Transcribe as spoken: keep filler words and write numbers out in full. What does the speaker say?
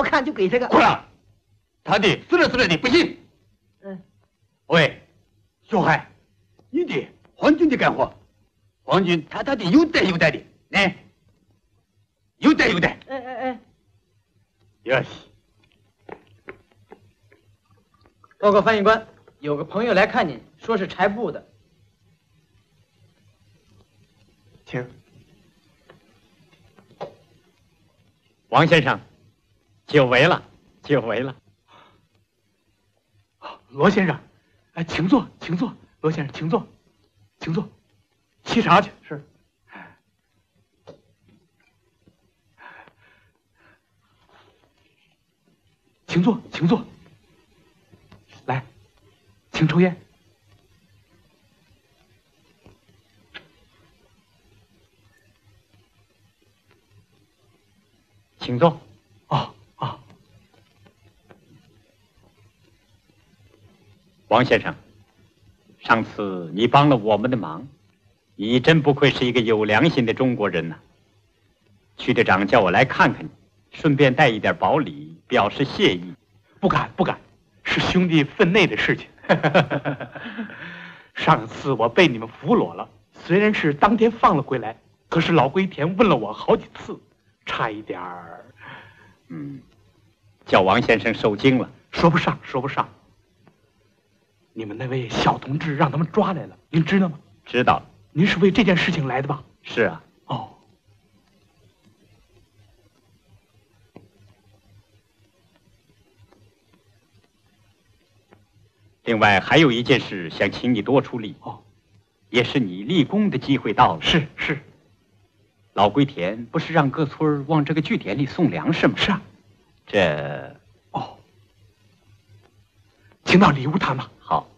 我看就给这个。 过来，他的死了死了的不行。 嗯。 喂，小孩，你的皇军的干活，皇军他他的有带有带的，来，有带有带。 哎哎哎。 哟西。 报告翻译官，有个朋友来看您，说是柴布的。 请。 王先生，久违了，久违了。 罗先生，哎，请坐，请坐，罗先生，请坐，请坐，沏茶去。是。请坐，请坐。来，请抽烟。 请坐。 哦哦。 王先生，上次你帮了我们的忙，你真不愧是一个有良心的中国人呐、啊。区队长叫我来看看你，顺便带一点薄礼，表示谢意。 不敢不敢，是兄弟分内的事情。上次我被你们俘虏了，虽然是当天放了回来，可是老龟田问了我好几次，差一点儿， 嗯，叫王先生受惊了。 说不上，说不上。你们那位小同志让他们抓来了，您知道吗？ 知道了。 您是为这件事情来的吧？ 是啊。 哦。 另外还有一件事想请你多出力哦， 也是你立功的机会到了。 是是。 老龟田不是让各村往这个据点里送粮食吗？ 是啊。 这哦，请到里屋谈吧。 好。